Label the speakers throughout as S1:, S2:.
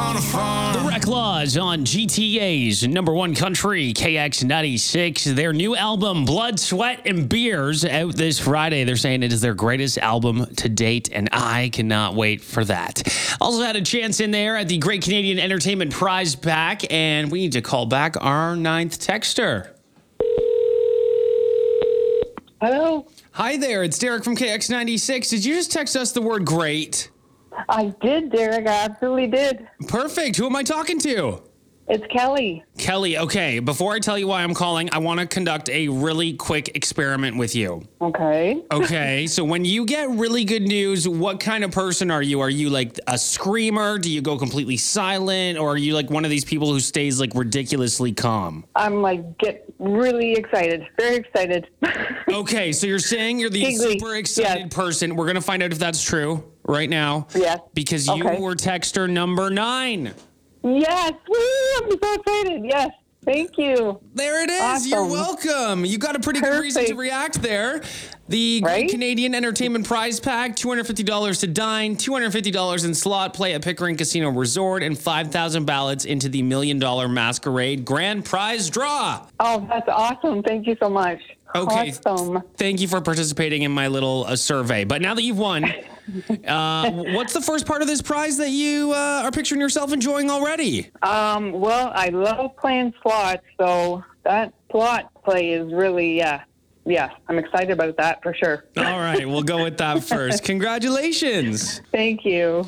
S1: on a farm.
S2: The Rec Laws on GTA's number one country, KX96. Their new album, Blood, Sweat, and Beers, out this Friday. They're saying it is their greatest album to date, and I cannot wait for that. Also had a chance in there at the Great Canadian Entertainment Prize Pack, and we need to call back our 9th texter.
S3: Hello.
S2: Hi there, it's Derek from KX96. Did you just text us the word great?
S3: I did, Derek. I absolutely did.
S2: Perfect. Who am I talking to?
S3: It's Kelly.
S2: Kelly, okay, before I tell you why I'm calling, I want to conduct a really quick experiment with you.
S3: Okay.
S2: Okay, so when you get really good news, what kind of person are you? Are you like a screamer? Do you go completely silent? Or are you like one of these people who stays like ridiculously calm?
S3: I'm get really excited. Very excited.
S2: Okay, so you're saying you're the
S3: Giggly.
S2: super excited person. We're going to find out if that's true right now.
S3: Yes.
S2: Because you were texter number 9.
S3: Yes. Woo, I'm so excited. Yes. Thank you.
S2: There it is.
S3: Awesome.
S2: You're welcome. You got a pretty good reason to react there. The Great Canadian Entertainment Prize Pack, $250 to dine, $250 in slot play at Pickering Casino Resort, and 5,000 ballots into the $1 Million Masquerade Grand Prize Draw.
S3: Oh, that's awesome. Thank you so much.
S2: Okay.
S3: Awesome.
S2: Thank you for participating in my little survey. But now that you've won, what's the first part of this prize that you are picturing yourself enjoying already?
S3: Well, I love playing slots, so that slot play is really, yeah, I'm excited about that for sure.
S2: All right, we'll go with that first. Congratulations.
S3: Thank you.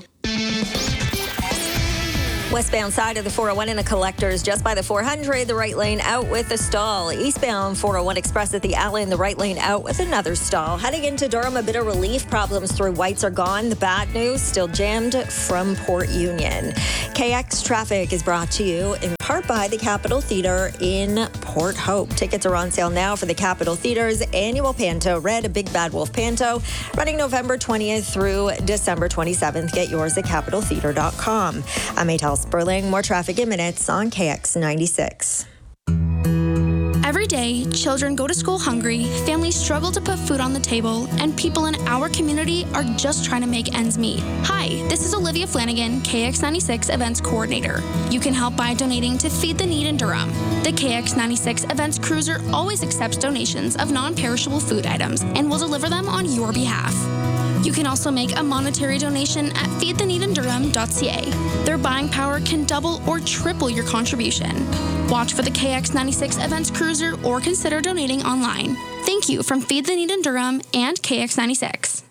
S4: Westbound side of the 401 in the collectors just by the 400, the right lane out with a stall. Eastbound 401 Express at the alley, the right lane out with another stall. Heading into Durham, a bit of relief. Problems through Whites are gone. The bad news, still jammed from Port Union. KX Traffic is brought to you in part by the Capitol Theatre in Port Hope. Tickets are on sale now for the Capitol Theatre's annual Panto Red, a Big Bad Wolf Panto, running November 20th through December 27th. Get yours at capitoltheatre.com. I'm Maytel Sperling. More traffic in minutes on KX96.
S5: Every day, children go to school hungry, families struggle to put food on the table, and people in our community are just trying to make ends meet. Hi, this is Olivia Flanagan, KX96 Events Coordinator. You can help by donating to Feed the Need in Durham. The KX96 Events Cruiser always accepts donations of non-perishable food items and will deliver them on your behalf. You can also make a monetary donation at feedtheneedindurham.ca. Their buying power can double or triple your contribution. Watch for the KX96 Events Cruiser or consider donating online. Thank you from Feed the Need in Durham and KX96.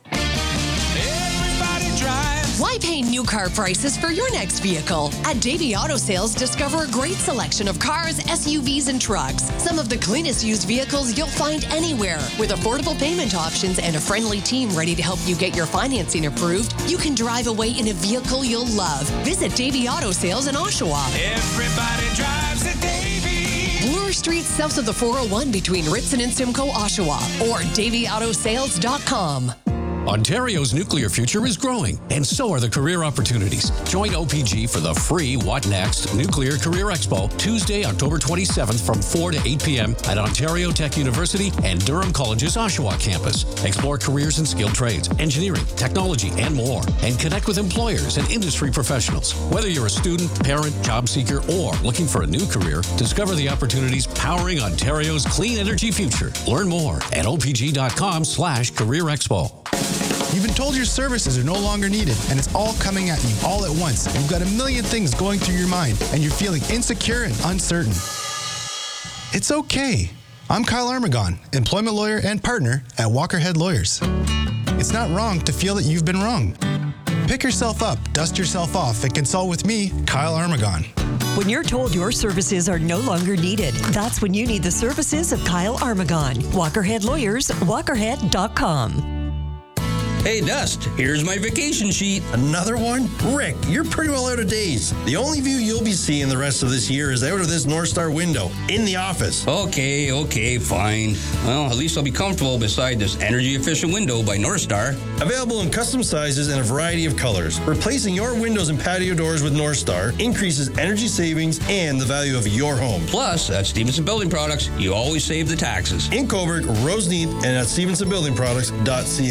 S6: Why pay new car prices for your next vehicle? At Davey Auto Sales, discover a great selection of cars, SUVs, and trucks. Some of the cleanest used vehicles you'll find anywhere. With affordable payment options and a friendly team ready to help you get your financing approved, you can drive away in a vehicle you'll love. Visit Davey Auto Sales in Oshawa.
S1: Everybody drives a Davy.
S6: Bloor Street south of the 401 between Ritson and Simcoe, Oshawa, or DaveyAutoSales.com.
S7: Ontario's nuclear future is growing, and so are the career opportunities. Join OPG for the free What Next Nuclear Career Expo, Tuesday, October 27th from 4 to 8 p.m. at Ontario Tech University and Durham College's Oshawa campus. Explore careers in skilled trades, engineering, technology, and more, and connect with employers and industry professionals. Whether you're a student, parent, job seeker, or looking for a new career, discover the opportunities powering Ontario's clean energy future. Learn more at opg.com/career expo.
S8: You've been told your services are no longer needed, and it's all coming at you all at once. You've got a million things going through your mind, and you're feeling insecure and uncertain. It's okay. I'm Kyle Armagon, employment lawyer and partner at Walkerhead Lawyers. It's not wrong to feel that you've been wrong. Pick yourself up, dust yourself off, and consult with me, Kyle Armagon.
S9: When you're told your services are no longer needed, that's when you need the services of Kyle Armagon. Walkerhead Lawyers, walkerhead.com.
S10: Hey, Dust, here's my vacation sheet.
S11: Another one? Rick, you're pretty well out of days. The only view you'll be seeing the rest of this year is out of this North Star window, in the office.
S10: Okay, fine. Well, at least I'll be comfortable beside this energy-efficient window by North Star.
S11: Available in custom sizes and a variety of colors. Replacing your windows and patio doors with North Star increases energy savings and the value of your home.
S10: Plus, at Stevenson Building Products, you always save the taxes.
S11: In Cobourg, Roseneath, and at StevensonBuildingProducts.ca.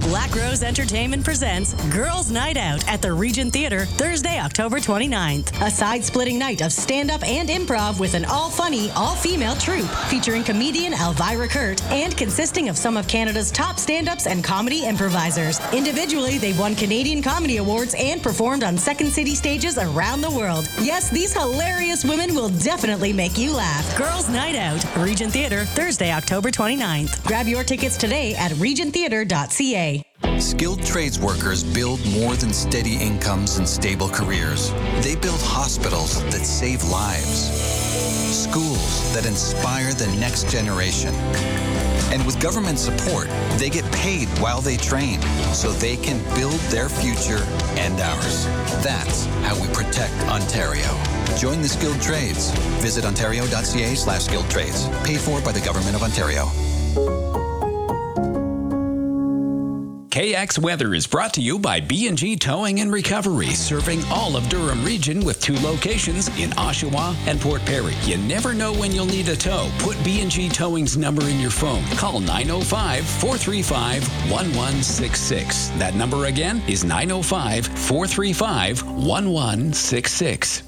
S12: Black Rose Entertainment presents Girls Night Out at the Regent Theater Thursday, October 29th. A side-splitting night of stand-up and improv with an all-funny, all-female troupe featuring comedian Elvira Kurt and consisting of some of Canada's top stand-ups and comedy improvisers. Individually, they've won Canadian Comedy Awards and performed on Second City stages around the world. Yes, these hilarious women will definitely make you laugh. Girls Night Out, Regent Theater Thursday, October 29th. Grab your tickets today at regenttheater.ca.
S13: Skilled trades workers build more than steady incomes and stable careers. They build hospitals that save lives, schools that inspire the next generation. And with government support, they get paid while they train so they can build their future and ours. That's how we protect Ontario. Join the skilled trades. Visit ontario.ca/skilled trades. Paid for by the Government of Ontario.
S14: KX Weather is brought to you by B&G Towing and Recovery, serving all of Durham Region with 2 locations in Oshawa and Port Perry. You never know when you'll need a tow. Put B&G Towing's number in your phone. Call 905-435-1166. That number again is 905-435-1166.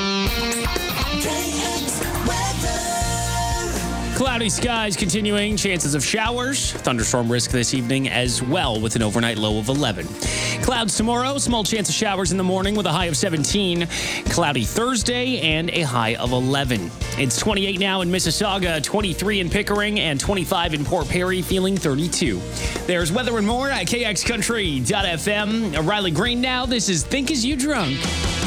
S2: Cloudy skies continuing, chances of showers, thunderstorm risk this evening as well with an overnight low of 11. Clouds tomorrow, small chance of showers in the morning with a high of 17. Cloudy Thursday and a high of 11. It's 28 now in Mississauga, 23 in Pickering, and 25 in Port Perry, feeling 32. There's weather and more at kxcountry.fm. Riley Green now. This is Think As You Drunk.